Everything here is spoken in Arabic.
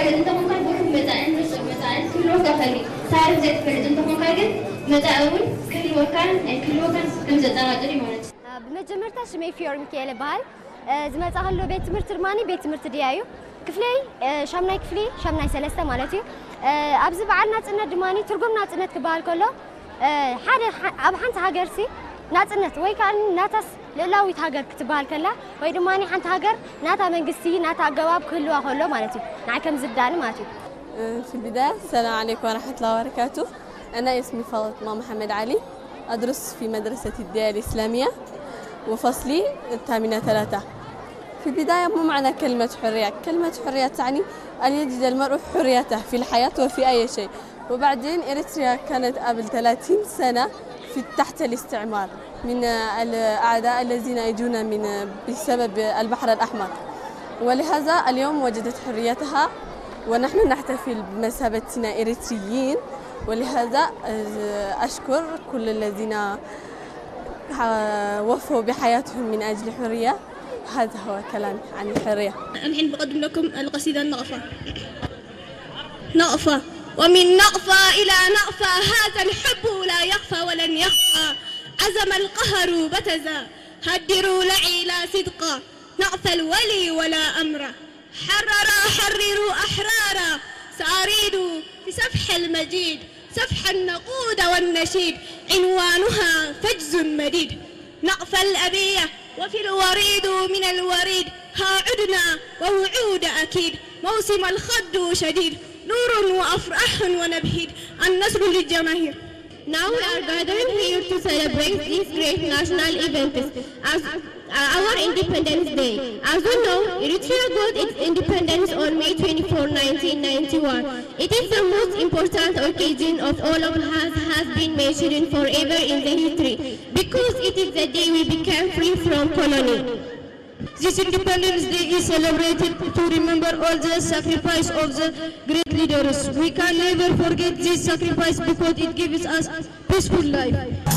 فرد أنت ممكن بكم متعين بس متعين كل وقت خلي تعرف زي فرد أنت ممكن متعاون كل وكان كم زتنا قدري مالك. بمجمرتا شمي فيور مكيال بال زمت أهلو بيت مرترماني بيت مرتديايو كفلي شامناي كفلي شامناي سلسة مالتي أبز بعدنا تنا دماني ترجمنا تنا كبال كله حدا أب حنت هاجرسي ناتنت وي كان ناتس للاوي هاجر كتبال كله وي دماني حنت هاجر ناتا منقسي ناتا جواب كله أخلو مالتي نعكم زدان مالتي. في البداية السلام عليكم ورحمة الله وبركاته. أنا اسمي فاطمة محمد علي أدرس في مدرسة الديار الإسلامية وفصلي الثامنة 3. في البداية مو معنى كلمة حرية، كلمة حرية تعني أن يجد المرء حريته في الحياة وفي أي شيء. وبعدين إريتريا كانت قبل 30 سنة تحت الاستعمار من الأعداء الذين يجون بسبب البحر الأحمر، ولهذا اليوم وجدت حريتها ونحن نحتفل بمثابتنا إريتريين. ولهذا أشكر كل الذين وفوا بحياتهم من أجل الحرية. هذا هو كلام عن الحرية. الحين بقدم لكم القصيدة النقفة. نقفة ومن نقفة إلى نقفة هذا الحب لا يخفى ولن يخفى عزم القهر بتزا هدروا لعي لا صدقا نقف الولي ولا أمر حرروا أحرارا سأريد في سفح المجيد سفح النقود والنشيد عنوانها فجز مديد نقف الأبية وفي الوريد من الوريد ها عدنا ووعود أكيد موسم الخد شديد نور وأفراح ونبهيد النصر للجماهير. Now we are gathering here to celebrate this great national event as our Independence Day. As you know, Eritrea got its independence on May 24, 1991. It is the most important occasion of all of us has been mentioned forever in the history because it is the day we became free from colony. This Independence Day is celebrated to remember all the sacrifice of the great leaders. We can never forget this sacrifice because it gives us peaceful life.